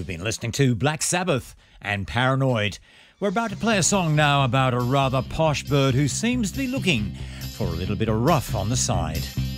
You've been listening to Black Sabbath and Paranoid. We're about to play a song now about a rather posh bird who seems to be looking for a little bit of rough on the side.